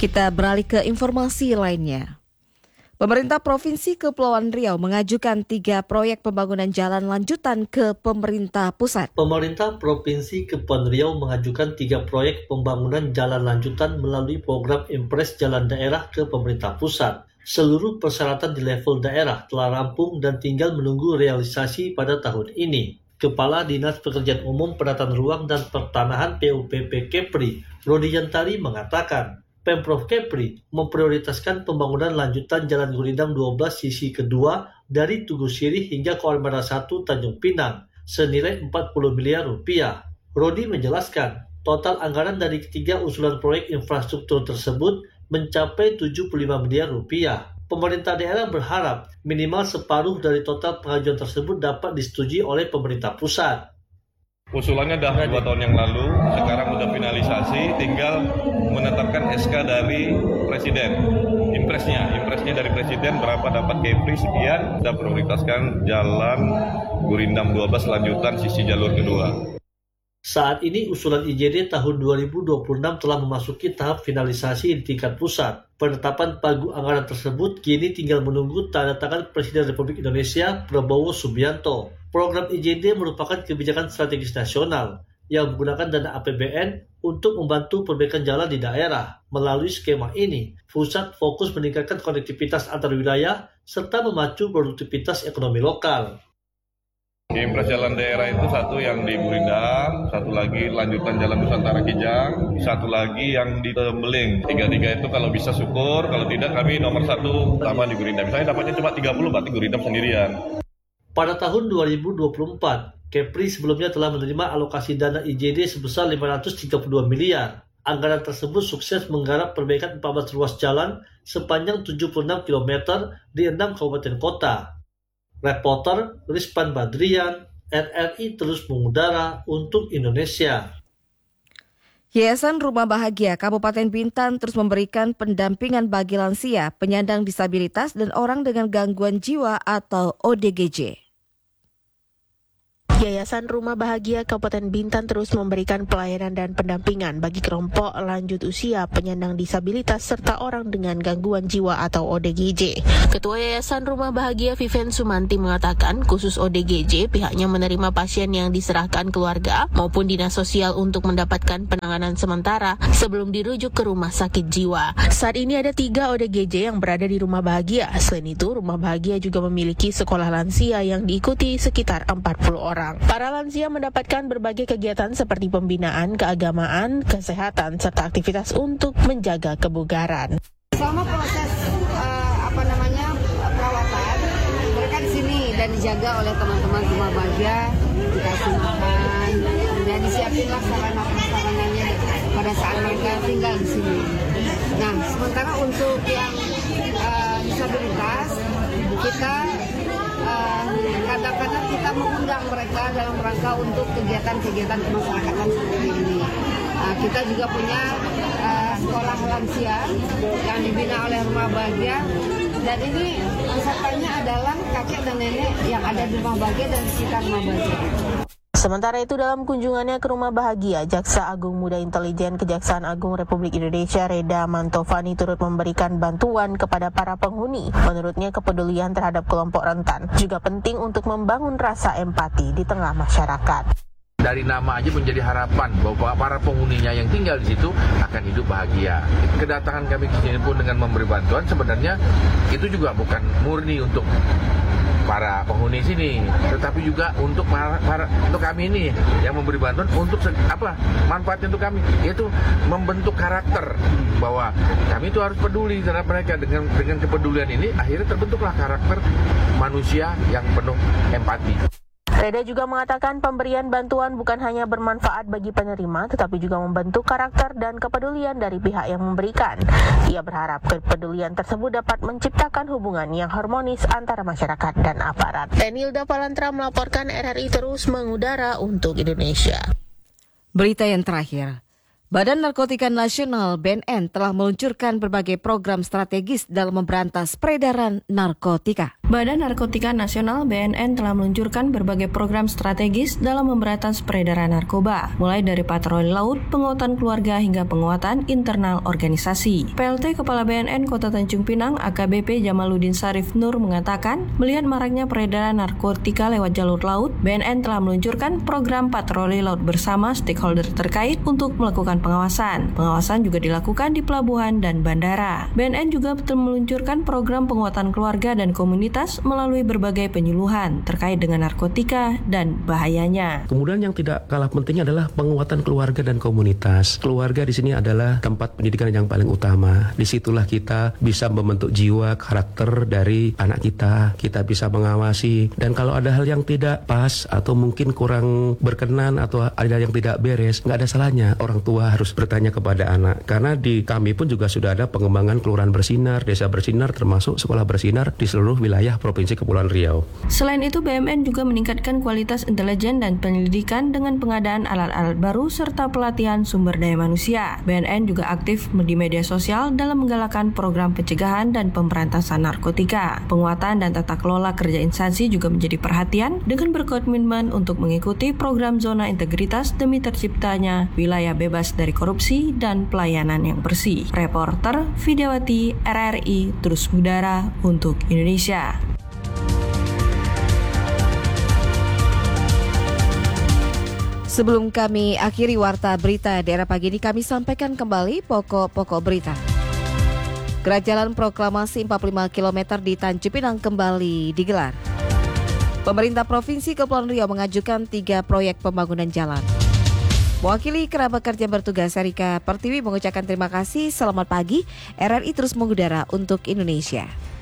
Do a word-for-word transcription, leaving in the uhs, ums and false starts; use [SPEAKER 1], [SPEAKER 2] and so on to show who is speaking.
[SPEAKER 1] Kita beralih ke informasi lainnya. Pemerintah Provinsi Kepulauan Riau mengajukan tiga proyek pembangunan jalan lanjutan ke pemerintah pusat.
[SPEAKER 2] Pemerintah Provinsi Kepulauan Riau mengajukan tiga proyek pembangunan jalan lanjutan melalui program Impres Jalan Daerah ke pemerintah pusat. Seluruh persyaratan di level daerah telah rampung dan tinggal menunggu realisasi pada tahun ini. Kepala Dinas Pekerjaan Umum, Penataan Ruang dan Pertanahan P U P P Kepri, Rodi Yantari mengatakan, Pemprov Kepri memprioritaskan pembangunan lanjutan Jalan Gurindam dua belas sisi kedua dari Tugu Sirih hingga Koramada satu Tanjung Pinang senilai empat puluh miliar rupiah. Rodi menjelaskan, total anggaran dari ketiga usulan proyek infrastruktur tersebut mencapai tujuh puluh lima miliar rupiah. Pemerintah daerah berharap minimal separuh dari total pengajuan tersebut dapat disetujui oleh pemerintah pusat.
[SPEAKER 3] Usulannya dah dua tahun yang lalu, sekarang sudah finalisasi, tinggal menetapkan S K dari Presiden. Impresnya, impresnya dari Presiden berapa dapat Kepri sekian, kita prioritaskan Jalan Gurindam dua belas lanjutan sisi jalur kedua.
[SPEAKER 2] Saat ini usulan I J D tahun dua ribu dua puluh enam telah memasuki tahap finalisasi di tingkat pusat. Penetapan pagu anggaran tersebut kini tinggal menunggu tanda tangan Presiden Republik Indonesia Prabowo Subianto. Program I J D merupakan kebijakan strategis nasional yang menggunakan dana A P B N untuk membantu perbaikan jalan di daerah. Melalui skema ini, pusat fokus meningkatkan konektivitas antar wilayah serta memacu produktivitas ekonomi lokal.
[SPEAKER 3] Impres jalan daerah itu satu yang di Gurindam, satu lagi lanjutan Jalan Nusantara Kijang, satu lagi yang di Tembeling. Tiga-tiga itu kalau bisa syukur, kalau tidak kami nomor satu utama di Gurindam. Misalnya dapatnya cuma tiga puluh, berarti Gurindam sendirian.
[SPEAKER 2] Pada tahun dua ribu dua puluh empat, Kepri sebelumnya telah menerima alokasi dana I J D sebesar lima ratus tiga puluh dua miliar. Anggaran tersebut sukses menggarap perbaikan empat belas ruas jalan sepanjang tujuh puluh enam kilometer di enam kabupaten kota. Reporter Rizpan Badrian, R R I terus mengudara untuk Indonesia.
[SPEAKER 1] Yayasan Rumah Bahagia Kabupaten Bintan terus memberikan pendampingan bagi lansia, penyandang disabilitas, dan orang dengan gangguan jiwa atau O D G J.
[SPEAKER 4] Yayasan Rumah Bahagia Kabupaten Bintan terus memberikan pelayanan dan pendampingan bagi kelompok lanjut usia, penyandang disabilitas, serta orang dengan gangguan jiwa atau O D G J. Ketua Yayasan Rumah Bahagia Vivian Sumanti mengatakan, khusus O D G J, pihaknya menerima pasien yang diserahkan keluarga maupun dinas sosial untuk mendapatkan penanganan sementara sebelum dirujuk ke rumah sakit jiwa. Saat ini ada tiga O D G J yang berada di Rumah Bahagia. Selain itu, Rumah Bahagia juga memiliki sekolah lansia yang diikuti sekitar empat puluh orang. Para lansia mendapatkan berbagai kegiatan seperti pembinaan, keagamaan, kesehatan, serta aktivitas untuk menjaga kebugaran.
[SPEAKER 5] Selama proses uh, apa namanya perawatan, mereka di sini dan dijaga oleh teman-teman Rumah Bahagia, dikasih makan, dan disiapinlah sarana-sarananya pada saat mereka tinggal di sini. Nah, sementara untuk yang uh, disabilitas, kita Uh, kadang-kadang kita mengundang mereka dalam rangka untuk kegiatan-kegiatan kemasyarakatan seperti ini. Uh, kita juga punya uh, sekolah lansia yang dibina oleh Rumah Bahagia, dan ini pesertanya adalah kakek dan nenek yang ada di Rumah Bahagia dan di sekitar Rumah Bahagia.
[SPEAKER 4] Sementara itu, dalam kunjungannya ke Rumah Bahagia, Jaksa Agung Muda Intelijen Kejaksaan Agung Republik Indonesia Reda Mantovani turut memberikan bantuan kepada para penghuni. Menurutnya, kepedulian terhadap kelompok rentan juga penting untuk membangun rasa empati di tengah masyarakat.
[SPEAKER 6] Dari nama aja menjadi harapan bahwa para penghuninya yang tinggal di situ akan hidup bahagia. Kedatangan kami ke sini pun dengan memberi bantuan sebenarnya itu juga bukan murni untuk para penghuni sini, tetapi juga untuk para, para untuk kami ini yang memberi bantuan untuk apa manfaatnya untuk kami, yaitu membentuk karakter bahwa kami itu harus peduli terhadap mereka. Dengan dengan kepedulian ini akhirnya terbentuklah karakter manusia yang penuh empati.
[SPEAKER 4] Reda juga mengatakan pemberian bantuan bukan hanya bermanfaat bagi penerima, tetapi juga membentuk karakter dan kepedulian dari pihak yang memberikan. Ia berharap kepedulian tersebut dapat menciptakan hubungan yang harmonis antara masyarakat dan aparat. Renilda Palantra melaporkan, R R I terus mengudara untuk Indonesia.
[SPEAKER 1] Berita yang terakhir. Badan Narkotika Nasional B N N telah meluncurkan berbagai program strategis dalam memberantas peredaran narkotika.
[SPEAKER 7] Badan Narkotika Nasional B N N telah meluncurkan berbagai program strategis dalam memberantas peredaran narkoba, mulai dari patroli laut, penguatan keluarga hingga penguatan internal organisasi. P L T Kepala B N N Kota Tanjung Pinang A K B P Jamaluddin Sarif Nur mengatakan, melihat maraknya peredaran narkotika lewat jalur laut, B N N telah meluncurkan program patroli laut bersama stakeholder terkait untuk melakukan pengawasan. Pengawasan juga dilakukan di pelabuhan dan bandara. B N N juga telah meluncurkan program penguatan keluarga dan komunitas melalui berbagai penyuluhan terkait dengan narkotika dan bahayanya.
[SPEAKER 8] Kemudian yang tidak kalah penting adalah penguatan keluarga dan komunitas. Keluarga di sini adalah tempat pendidikan yang paling utama. Disitulah kita bisa membentuk jiwa, karakter dari anak kita. Kita bisa mengawasi. Dan kalau ada hal yang tidak pas atau mungkin kurang berkenan atau ada yang tidak beres, nggak ada salahnya orang tua harus bertanya kepada anak. Karena di kami pun juga sudah ada pengembangan kelurahan bersinar, desa bersinar, termasuk sekolah bersinar di seluruh wilayah Provinsi Kepulauan Riau.
[SPEAKER 7] Selain itu, B M N juga meningkatkan kualitas intelijen dan penyelidikan dengan pengadaan alat-alat baru serta pelatihan sumber daya manusia. B N N juga aktif di media sosial dalam menggalakkan program pencegahan dan pemberantasan narkotika. Penguatan dan tata kelola kerja instansi juga menjadi perhatian dengan berkomitmen untuk mengikuti program zona integritas demi terciptanya wilayah bebas dari korupsi dan pelayanan yang bersih. Reporter Vidyawati R R I Terus Mudara untuk Indonesia.
[SPEAKER 1] Sebelum kami akhiri warta berita daerah pagi ini, kami sampaikan kembali pokok-pokok berita. Gerajalan proklamasi empat puluh lima kilometer di Tanjung Pinang kembali digelar. Pemerintah Provinsi Kepulauan Riau mengajukan tiga proyek pembangunan jalan. Mewakili kerabat kerja bertugas, Erika Pertiwi mengucapkan terima kasih. Selamat pagi, R R I terus mengudara untuk Indonesia.